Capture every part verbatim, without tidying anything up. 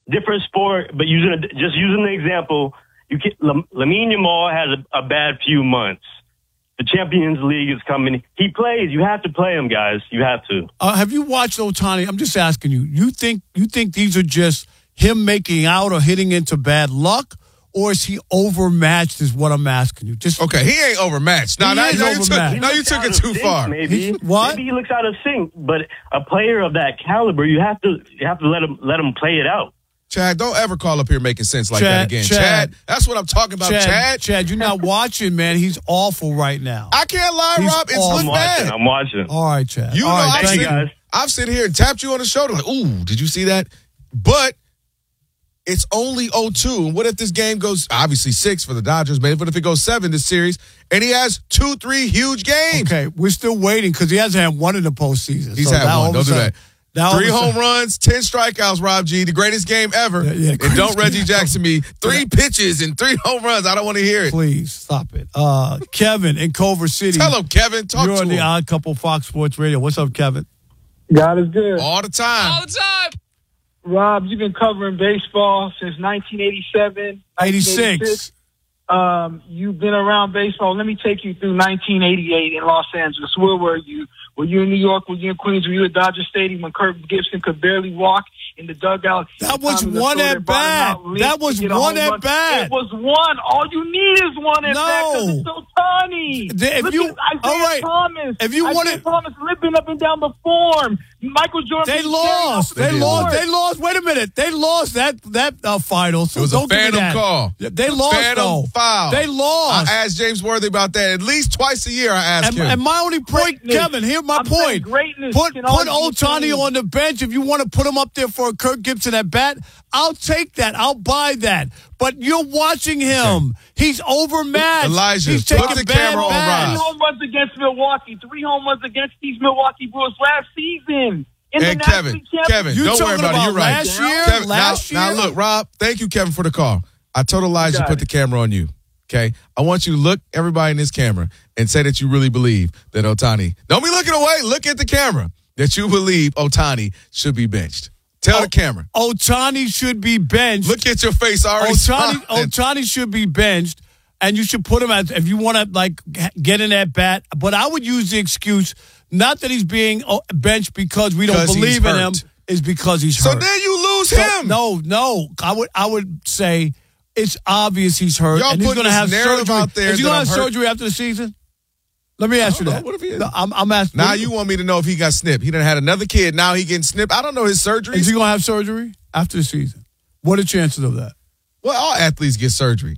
different sport, but using a, just using the example, you can, Lamine Yamal has a, a bad few months. The Champions League is coming. He plays. You have to play him, guys. You have to. Uh, have you watched Ohtani? I'm just asking you. You think you think these are just him making out or hitting into bad luck, or is he overmatched? Is what I'm asking you. Just okay. He ain't overmatched. No, he no, is no, you took, overmatched. no, you took it too sync, far. Maybe He's, what? Maybe he looks out of sync. But a player of that caliber, you have to you have to let him let him play it out. Chad, don't ever call up here making sense like Chad, that again. Chad, Chad, that's what I'm talking about, Chad. Chad. Chad, you're not watching, man. He's awful right now. I can't lie, He's Rob. It's awful. look I'm bad. watching. I'm watching. All right, Chad. You All know, right, I've, thank you, sit, guys. I've sit here and tapped you on the shoulder like, ooh, did you see that? But it's only oh two. And what if this game goes, obviously six for the Dodgers, but if it goes seven this series, and he has two, three huge games? Okay, we're still waiting because he hasn't had one in the postseason. He's so had now one. all Don't of a do sudden- that. now all Three of a home sudden- runs, ten strikeouts, Rob G. The greatest game ever. Yeah, yeah, and greatest don't Reggie game Jackson me. Three pitches and three home runs. I don't want to hear it. Please stop it. Uh, Kevin in Culver City. Tell him, Kevin. Talk You're to on him. the Odd Couple Fox Sports Radio. What's up, Kevin? God is good. All the time. All the time. Rob, you've been covering baseball since nineteen eighty-seven. eighty-six. Um, you've been around baseball. Let me take you through nineteen eighty-eight in Los Angeles. Where were you? Were you in New York? Were you in Queens? Were you at Dodger Stadium when Kirk Gibson could barely walk in the dugout? That was Tommy one Lasorda at brought him bat. out late That to was get a one home at run. bat. It was one. All you need is one at No. bat because it's so tiny. The- if Look you- at Isaiah all right. Thomas. If you Isaiah wanted- Thomas limping up and down the form. Michael Jordan. They being lost. carried They off the lost. court. They lost. Wait a minute. They lost that that uh, final. So It was don't a give me phantom that. call. They lost Phantom though. foul. They lost. I asked James Worthy about that at least twice a year. I ask And, him. and my only point, Greatness. Kevin, here's my I'm saying point. greatness Put can put always be Ohtani seen. on the bench if you want to put him up there for a Kirk Gibson at bat. I'll take that. I'll buy that. But you're watching him. He's overmatched. Elijah, He's put taking the bad camera on bats. Three Rob. home runs against Milwaukee. Three home runs against these Milwaukee Brewers last season. In And the Kevin, National Championship. Kevin, You don't worry talking about, it. about You're right. last year? Kevin, Last now, year? now look, Rob, thank you, Kevin, for the call. I told Elijah to Got put it. the camera on you. Okay, I want you to look everybody in this camera and say that you really believe that Ohtani. Don't be looking away. Look at the camera that you believe Ohtani should be benched. Tell Oh, the camera. Ohtani should be benched. Look at your face already. Ohtani, smiling. Ohtani should be benched, and you should put him as if you want to like get in that bat. But I would use the excuse not that he's being oh, benched because we don't Because he's believe in him, hurt. is because he's So hurt. then you lose So, him. no, no. I would I would say it's obvious he's hurt, Y'all and he's putting going to have this narrative surgery. out there Is he that going to I'm have hurt. surgery after the season? Let me ask you don't that. know. What if he is? No, I'm, I'm asking. Now you want me to know if he got snipped. He done had another kid. Now he getting snipped. I don't know his surgeries. Is he going to have surgery after the season? What are the chances of that? Well, all athletes get surgery.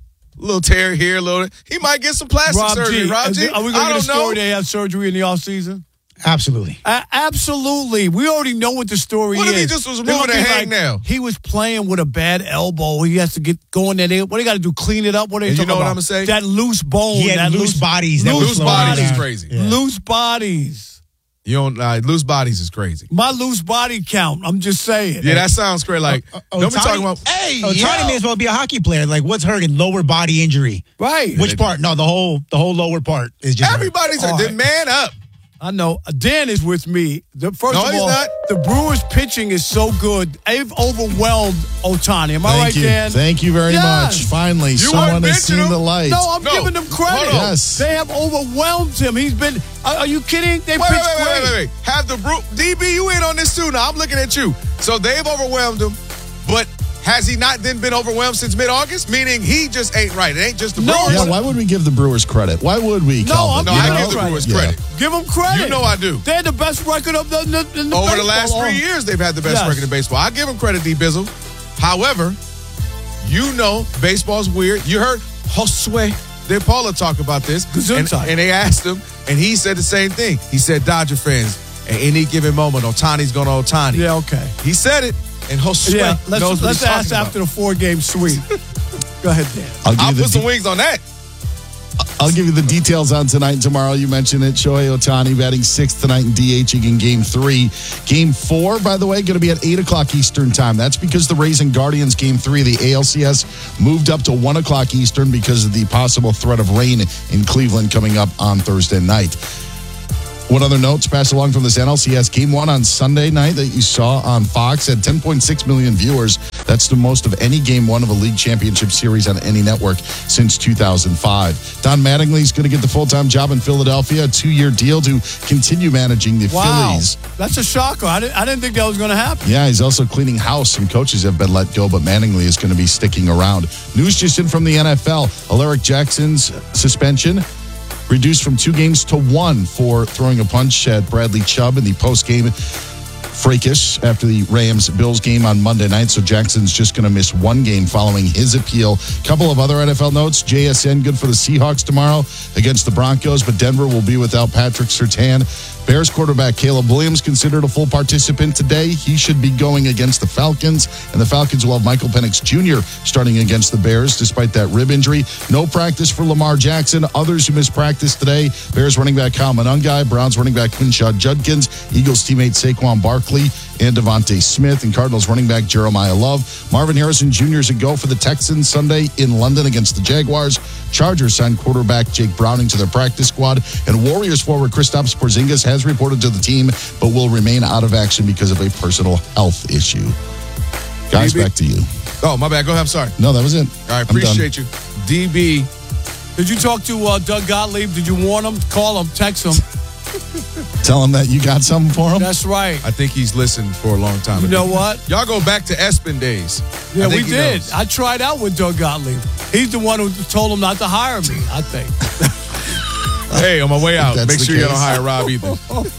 A little tear here, a little. He might get some plastic Rob surgery. G, Rob is G. it- are we I going to get a don't story know. they have surgery in the offseason? Absolutely. Uh, absolutely. We already know what the story What is. if he just was They're moving gonna a be like, hangnail? He was playing with a bad elbow. He has to get going there. They- What do you got to do? Clean it up? What are they And you talking know what about? I'm gonna say? That loose bone. He had that loose bodies that were Loose slowing bodies down. is crazy. Yeah. Loose bodies. You don't uh, loose bodies is crazy. My loose body count. I'm just saying. Yeah, that sounds great. Like Uh, uh, don't be Ohtani- talking about. Hey, Oh, yo. Ohtani may as well be a hockey player. Like, what's hurting? Lower body injury. Right. Which part? No, the whole the whole lower part is just hurt. Everybody's All the right. man up. I know. Dan is with me. The, first No, of he's all, not. the Brewers' pitching is so good. They've overwhelmed Ohtani. Am I Thank right, you. Dan? Thank you very Yes. much. Finally, You someone weren't has benching seen him? the light. No, I'm No. giving them credit. Hold on. Yes. They have overwhelmed him. He's been. Are, are you kidding? They Wait, pitched wait, wait, great. wait, wait, wait. Have the Bru- D B you in on this too? Now I'm looking at you. So they've overwhelmed him, but has he not then been overwhelmed since mid-August? Meaning he just ain't right. It ain't just the No, Brewers. Yeah, why would we give the Brewers credit? Why would we, No, Calvin? I'm No, You I know? give the Brewers credit. Give them credit. You know I do. They're the best record of the, in the, in the Over the baseball. last three years, they've had the best Yes. record in baseball. I give them credit, D Bizzle. However, you know baseball's weird. You heard Josue De Paula talk about this, and, Gesundheit. and they asked him, and he said the same thing. He said, Dodger fans, at any given moment, Ohtani's going to Ohtani. Yeah, okay. He said it, and Josue Yeah, let's, knows what let's he's ask talking after about. the four-game sweep. Go ahead, Dan. I'll give, I'll you the put some de- wings on that. I'll give you the details on tonight and tomorrow. You mentioned it. Shohei Ohtani batting sixth tonight and DHing in game three. Game four, by the way, going to be at eight o'clock Eastern time. That's because the Rays and Guardians game three, the A L C S, moved up to one o'clock Eastern because of the possible threat of rain in Cleveland coming up on Thursday night. What other notes passed along from this N L C S game one on Sunday night that you saw on Fox had ten point six million viewers. That's the most of any game won of a league championship series on any network since two thousand five. Don Mattingly is going to get the full-time job in Philadelphia, a two-year deal to continue managing the Wow. Phillies. That's a shocker. I didn't, I didn't think that was going to happen. Yeah, he's also cleaning house. Some coaches have been let go, but Mattingly is going to be sticking around. News just in from the N F L. Alaric Jackson's suspension reduced from two games to one for throwing a punch at Bradley Chubb in the post-game fracas after the Rams-Bills game on Monday night. So Jackson's just going to miss one game following his appeal. Couple of other N F L notes. J S N good for the Seahawks tomorrow against the Broncos, but Denver will be without Patrick Surtain. Bears quarterback Caleb Williams considered a full participant today. He should be going against the Falcons, and the Falcons will have Michael Penix Junior starting against the Bears despite that rib injury. No practice for Lamar Jackson. Others who missed practice today, Bears running back Kyle Monangai, Browns running back Quinshad Judkins, Eagles teammate Saquon Barkley, and Devontae Smith, and Cardinals running back Jeremiah Love. Marvin Harrison Junior is a go for the Texans Sunday in London against the Jaguars. Chargers signed quarterback Jake Browning to their practice squad, and Warriors forward Kristaps Porzingis has reported to the team, but will remain out of action because of a personal health issue. Guys, D B? back to you. Oh, my bad. Go ahead. I'm sorry. No, that was it. All right, I'm done. appreciate you. D B. Did you talk to uh, Doug Gottlieb? Did you warn him? Call him, text him. Tell him that you got something for him. That's right. I think he's listened for a long time. You know what? Y'all go back to Espen days. Yeah, I we think he did. knows. I tried out with Doug Gottlieb. He's the one who told him not to hire me, I think. Hey, on my way out, That's make the sure you case. don't hire Rob either.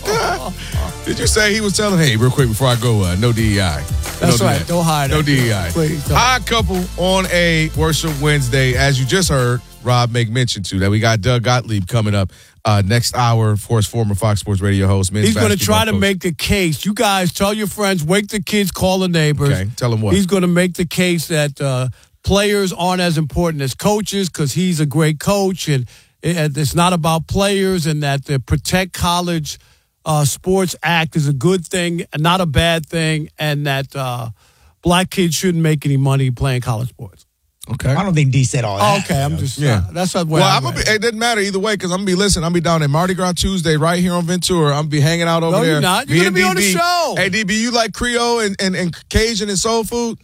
Did you say he was telling, hey, real quick before I go, uh, no D E I. That's Don't do right. that. Don't hire No that D E I. Please don't. High couple on a Worship Wednesday. As you just heard Rob make mention to, that we got Doug Gottlieb coming up uh, next hour, of course, former Fox Sports Radio host. men's He's going to basketball try to coach. make the case. You guys tell your friends, wake the kids, call the neighbors. Okay, tell them what. He's going to make the case that uh, players aren't as important as coaches because he's a great coach, and it, it's not about players, and that the Protect College uh, Sports Act is a good thing, not a bad thing, and that uh, black kids shouldn't make any money playing college sports. Okay. I don't think D said all that. Okay, I'm just Yeah. uh, that's the way Well, I I'm gonna read be, it. it doesn't matter either way because I'm gonna be listening. I'm gonna be down at Mardi Gras Tuesday right here on Ventura. I'm gonna be hanging out over No, there. you're not. You're Me gonna and be on the D B. show. Hey, D B, you like Creole and, and, and Cajun and soul food?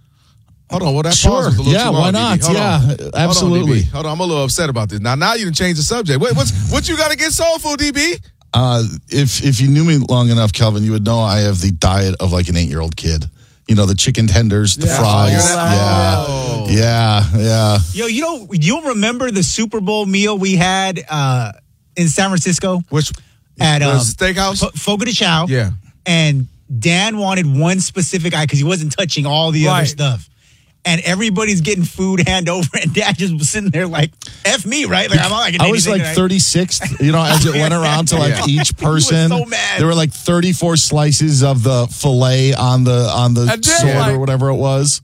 Hold on, well that Sure. pause was a little Yeah, too long, why D B. not? Hold Yeah, on. Hold on, absolutely. D B. Hold on, I'm a little upset about this. Now, now you done changed the subject. What, what's what you got against soul food, D B? Uh, if if you knew me long enough, Kelvin, you would know I have the diet of like an eight-year-old kid. You know, the chicken tenders, the Yeah. fries. Oh, yeah. oh. yeah, yeah. Yo, you know, you'll remember the Super Bowl meal we had uh, in San Francisco Which at um, was steakhouse? F- Fogo de Chao. Yeah. And Dan wanted one specific item because he wasn't touching all the other Right. stuff. And everybody's getting food hand over, and Dad just was sitting there like, F me, right? Like, I'm not like I was like anything, right? thirty-sixth, you know, as it went around to like Yeah. each person. so mad. There were like thirty-four slices of the filet on the on the And then, sword like- or whatever it was.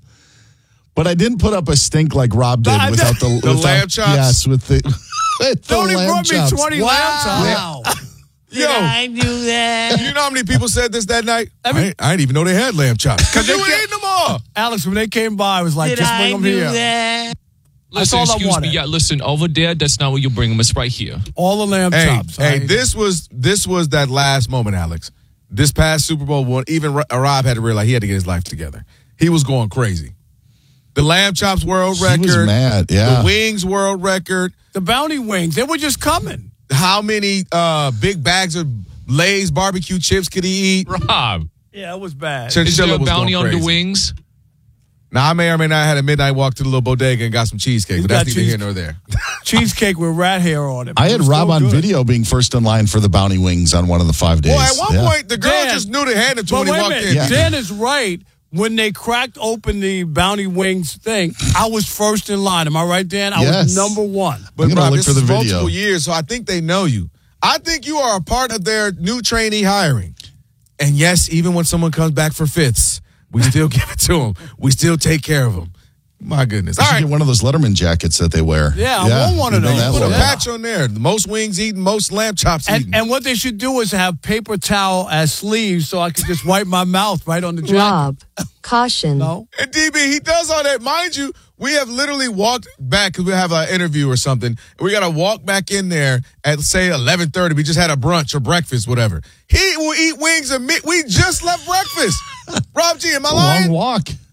But I didn't put up a stink like Rob did I without the, The without, lamb chops? Yes, with the, with the Tony lamb brought chops. me twenty Wow. lamb chops. Yo, do that? you know how many people said this that night? I, Every- ain't, I didn't even know they had lamb chops. Because you they were kept- eating them all. Alex, when they came by, I was like, just bring them here. That's Listen, all I excuse wanted. me. Yeah, listen, over there, that's not where you bring them. It's right here. All the lamb Hey, chops. hey, I- this was this was that last moment, Alex. This past Super Bowl one, even Ro- Rob had to realize he had to get his life together. He was going crazy. The lamb chops world He record. was mad, yeah. The wings world record. the bounty wings, they were just coming. How many uh, big bags of Lay's barbecue chips could he eat? Rob, Yeah, it was bad. Chinchilla is there a was bounty going on the crazy. wings? Now, I may or may not have had a midnight walk to the little bodega and got some cheesecake, He's but that's got neither here cheese- nor there. Cheesecake with rat hair on it. I It had was Rob so on good. video being first in line for the bounty wings on one of the five days. Well, at one Yeah. point, the girl Dan, just knew to hand it to him But when wait he a walked minute, in. Yeah. Dan is right. When they cracked open the bounty wings thing, I was first in line. Am I right, Dan? I Yes. was number one. But I'm gonna Rob, look this for the is video. multiple years, so I think they know you. I think you are a part of their new trainee hiring. And yes, even when someone comes back for fifths, we still give it to them. We still take care of them. My goodness. I All should right. get one of those Letterman jackets that they wear. Yeah, I want one of you know those. that Put a look. Yeah. patch on there. The most wings eaten, most lamb chops eaten. And, and what they should do is have paper towel as sleeves so I could just wipe my mouth right on the jacket. Rob, caution. No? And D B, he does all that. Mind you, we have literally walked back because we have an interview or something. We got to walk back in there at, say, eleven thirty. We just had a brunch or breakfast, whatever. He will eat wings and meat. We just left breakfast. Rob G, am I A lying? long walk.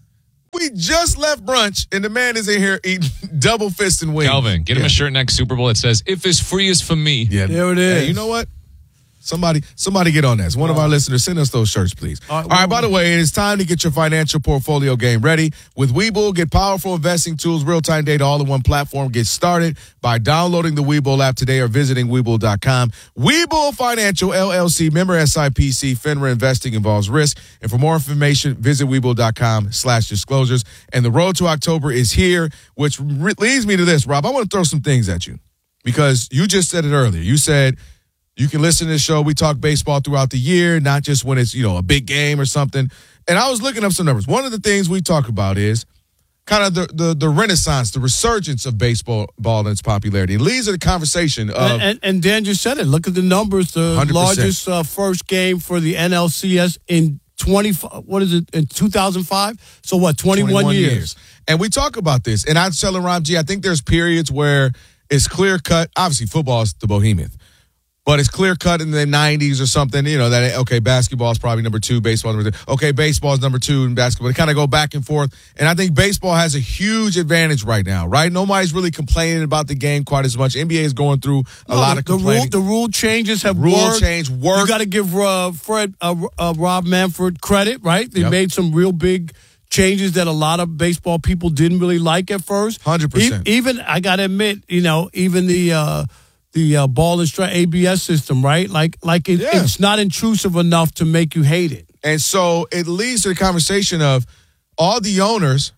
We just left brunch, and the man is in here eating double fist and wings. Calvin, get him Yeah. a shirt next Super Bowl that says, if it's free, it's for me. Yeah, There it Hey, is. you know what? Somebody, somebody get on that. One of our listeners, send us those shirts, please. All All right, right, well, by the way, it is time to get your financial portfolio game ready. With Webull, get powerful investing tools, real-time data, all in one platform. Get started by downloading the Webull app today or visiting Webull dot com. Webull Financial, L L C, member S I P C, FINRA investing involves risk. And for more information, visit Webull dot com slash disclosures. And the road to October is here, which re- leads me to this, Rob. I want to throw some things at you because you just said it earlier. You said, you can listen to the show. We talk baseball throughout the year, not just when it's, you know, a big game or something. And I was looking up some numbers. One of the things we talk about is kind of the the, the renaissance, the resurgence of baseball ball and its popularity. It leads to the conversation of And, and, and Dan just said it. Look at the numbers. The one hundred percent. largest uh, first game for the N L C S in twenty. What is it in two thousand five? So what? Twenty-one, years. And we talk about this. And I was telling Rob G, I think there's periods where it's clear cut. Obviously, football is the behemoth. But it's clear cut in the nineties or something, you know, that, okay, basketball is probably number two, baseball number two. Okay, baseball is number two and basketball. They kind of go back and forth. And I think baseball has a huge advantage right now, right? Nobody's really complaining about the game quite as much. N B A is going through a No, lot the, of the rule, complaining. the rule changes have Rule worked. change work. You got to give uh, Fred, uh, uh, Rob Manfred credit, right? They Yep. made some real big changes that a lot of baseball people didn't really like at first. one hundred percent. E- even, I got to admit, you know, even the uh, the uh, ball and strike A B S system, right? Like, like it, Yeah. it's not intrusive enough to make you hate it. And so it leads to the conversation of all the owners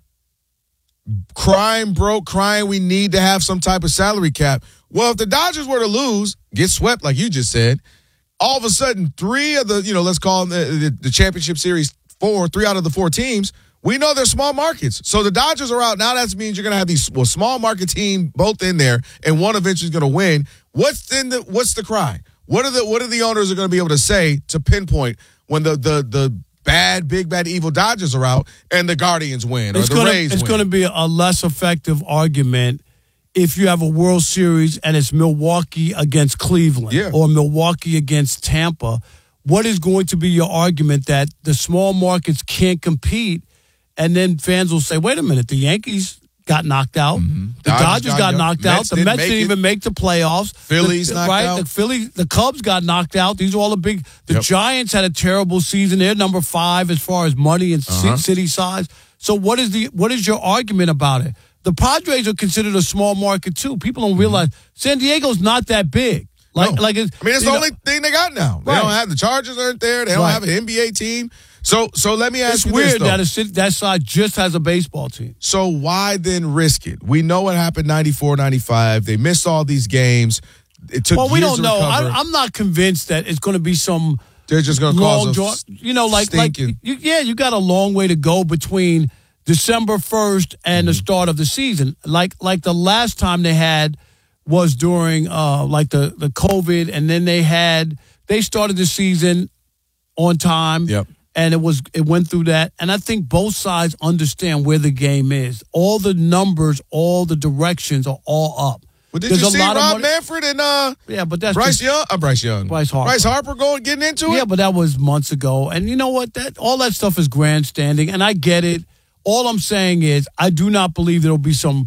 crying broke, crying we need to have some type of salary cap. Well, if the Dodgers were to lose, get swept like you just said, all of a sudden three of the, you know, let's call them the, the, the championship series four, three out of the four teams, we know they're small markets. So the Dodgers are out. Now that means you're going to have these well, small market team both in there, and one eventually is going to win. What's in the what's the cry? What are the what are the owners are going to be able to say to pinpoint when the the the bad, big, bad, evil Dodgers are out and the Guardians win or It's the gonna, Rays it's win? going to be a less effective argument if you have a World Series and it's Milwaukee against Cleveland Yeah. or Milwaukee against Tampa. What is going to be your argument that the small markets can't compete? And then fans will say, wait a minute, the Yankees got knocked out. Mm-hmm. The Dodgers Dodgers got got, young- knocked Mets out. The didn't Mets make didn't it. even make the playoffs. Phillies the, knocked right? out. The Phillies, the Cubs got knocked out. These are all the big. The Yep. Giants had a terrible season. They're number five as far as money and ci- Uh-huh. city size. So what is the what is your argument about it? The Padres are considered a small market too. People don't realize San Diego's not that big. Like Mm-hmm. No. like it's, I mean, it's you the know, only thing they got now. They Right. don't have the Chargers aren't there. They don't Right. have an N B A team. So so let me ask It's you weird this, though. that a city, that side just has a baseball team. So why then risk it? We know what happened ninety-four, ninety-five. They missed all these games. It took Well, we years don't to know. recover. I, I'm not convinced that it's going to be some They're just going to long cause draw. a You know, like like stinking- you, yeah, you got a long way to go between December first and the Mm-hmm. start of the season. Like like the last time they had was during uh like the the COVID, and then they had they started the season on time. Yep. And it was it went through that, and I think both sides understand where the game is. All the numbers, all the directions are all up. Well, did There's you a see lot of Rob money- Manfred and uh, Yeah, but that's Bryce just- Young? Uh, Bryce Young. Bryce Harper. Bryce Harper going getting into it? Yeah, but that was months ago. And you know what? That all that stuff is grandstanding, and I get it. All I'm saying is I do not believe there'll be some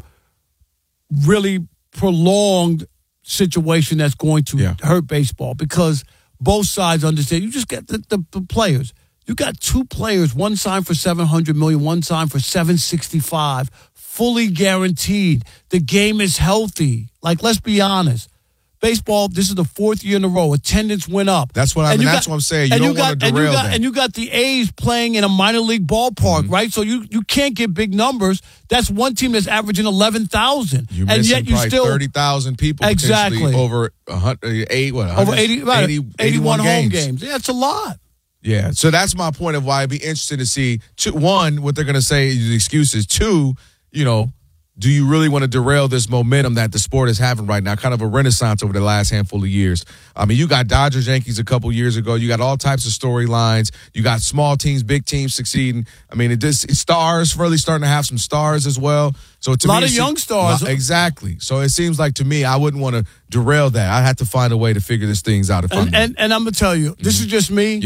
really prolonged situation that's going to Yeah. hurt baseball because both sides understand. You just get the, the, the players. You got two players, one signed for seven hundred million dollars, one signed for seven sixty-five, fully guaranteed. The game is healthy. Like, let's be honest. Baseball, this is the fourth year in a row. Attendance went up. That's what I And mean. you That's what I'm saying. You and don't got- wanna and you derail got- that. And you got the A's playing in a minor league ballpark, Mm-hmm. right? So you, you can't get big numbers. That's one team that's averaging eleven thousand. You're And missing yet you probably still thirty thousand people Exactly. potentially over a hundred, eight, what, over 100, eighty, right, eighty, eighty-one home games. games. Yeah, it's a lot. Yeah, so that's my point of why I'd be interested to see, two, one, what they're going to say is excuses. Two, you know, do you really want to derail this momentum that the sport is having right now? Kind of a renaissance over the last handful of years. I mean, you got Dodgers, Yankees a couple years ago. You got all types of storylines. You got small teams, big teams succeeding. I mean, it just stars really starting to have some stars as well. So to A lot me, of it young seems- stars. Exactly. So it seems like to me, I wouldn't want to derail that. I have to find a way to figure this things out. If And I'm and, and I'm gonna tell you, this is just me. yeah.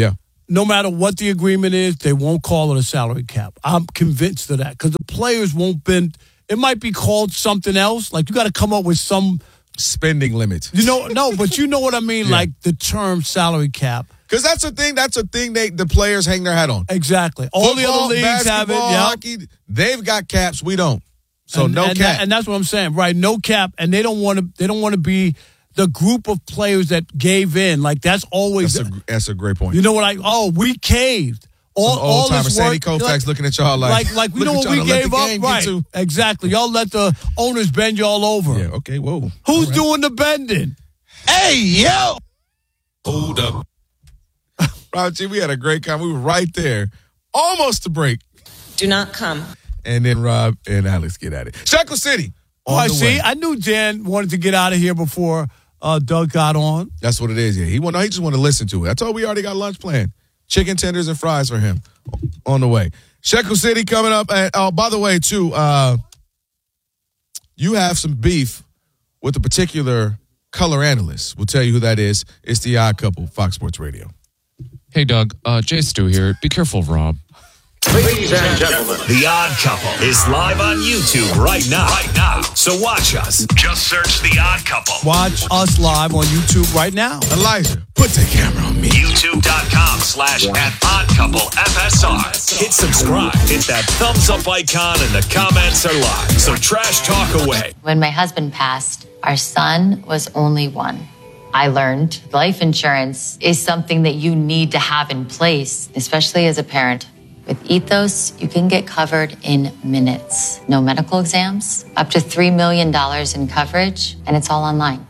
no matter what the agreement is, they won't call it a salary cap. I'm convinced of that because the players won't bend. It might be called something else. Like you got to come up with some spending limit. You know, no, but you know what I mean. Yeah. Like the term salary cap. Because that's a thing. That's a thing they the players hang their hat on. Exactly. All Football, the other leagues have it. Yep. Hockey, they've got caps. We don't. So and, no and cap. That, and that's what I'm saying, right? No cap, and they don't want to. They don't want to be the group of players that gave in. Like that's always. That's a, that's a great point. You know what? I oh, we caved. All, Some old timer Sandy work, Koufax like, looking at y'all like, like, like we know what we gave up, right? Exactly. Y'all let the owners bend y'all over. Yeah. Okay. Whoa. Who's right. doing the bending? Hey, yo. Hold up. Rob G, we had a great time. We were right there, almost to break. Do not come. And then Rob and Alex get at it. Shackle City. Oh, I see. Way. I knew Dan wanted to get out of here before uh, Doug got on. That's what it is. Yeah, he want. He just want to listen to it. I told we already got lunch planned. Chicken tenders and fries for him on the way. Shackle City coming up. And, oh, by the way, too, uh, you have some beef with a particular color analyst. We'll tell you who that is. It's the Odd Couple, Fox Sports Radio. Hey, Doug. Uh, Jay Stu here. Be careful, Rob. Ladies and gentlemen, The Odd Couple is live on YouTube right now. Right now. So watch us. Just search The Odd Couple. Watch us live on YouTube right now. Elijah, put the camera on me. YouTube.com slash at Odd Couple F S R. Hit subscribe. Hit that thumbs up icon and the comments are live. So trash talk away. When my husband passed, our son was only one. I learned life insurance is something that you need to have in place, especially as a parent. With Ethos, you can get covered in minutes. No medical exams, up to three million dollars in coverage, and it's all online.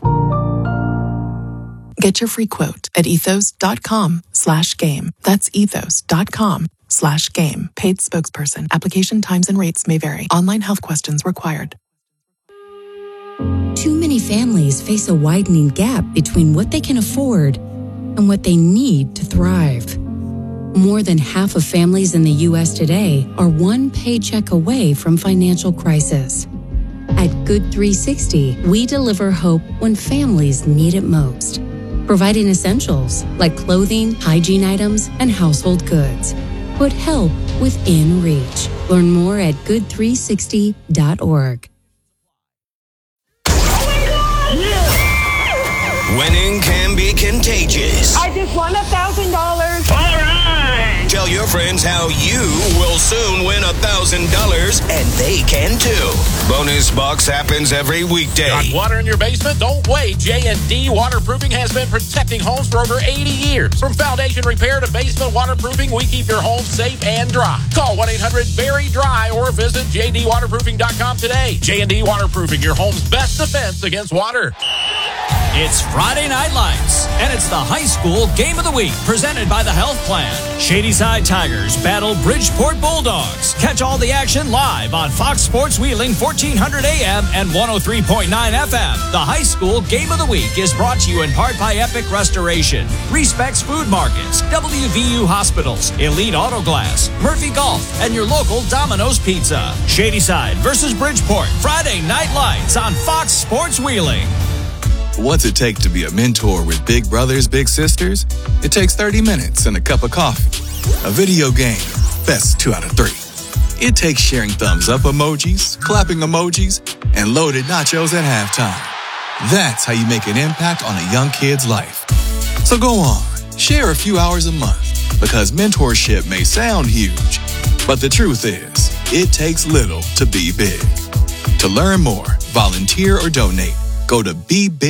Get your free quote at ethos.com slash game. That's ethos.com slash game. Paid spokesperson. Application times and rates may vary. Online health questions required. Too many families face a widening gap between what they can afford and what they need to thrive. More than half of families in the U S today are one paycheck away from financial crisis. At Good three sixty, we deliver hope when families need it most, providing essentials like clothing, hygiene items, and household goods. Put help within reach. Learn more at good three sixty dot org. Winning can be contagious. I just won a thousand dollars. All right. Tell your friends how you will soon win a thousand dollars, and they can too. Bonus Box happens every weekday. Got water in your basement? Don't wait. J and D Waterproofing has been protecting homes for over eighty years. From foundation repair to basement waterproofing, we keep your home safe and dry. Call one eight hundred very dry or visit j d waterproofing dot com today. J and D Waterproofing, your home's best defense against water. It's Friday Night Lights, and it's the high school game of the week presented by the Health Plan. Shadyside Tigers battle Bridgeport Bulldogs. Catch all the action live on Fox Sports Wheeling, fourteen hundred A M and one oh three point nine F M. The high school game of the week is brought to you in part by Epic Restoration, Respects Food Markets, W V U Hospitals, Elite Auto Glass, Murphy Golf, and your local Domino's Pizza. Shadyside versus Bridgeport, Friday Night Lights on Fox Sports Wheeling. What's it take to be a mentor with big brothers, big sisters? It takes thirty minutes and a cup of coffee. A video game, best two out of three. It takes sharing thumbs up emojis, clapping emojis, and loaded nachos at halftime. That's how you make an impact on a young kid's life. So go on, share a few hours a month, because mentorship may sound huge, but the truth is, it takes little to be big. To learn more, volunteer, or donate, go to be big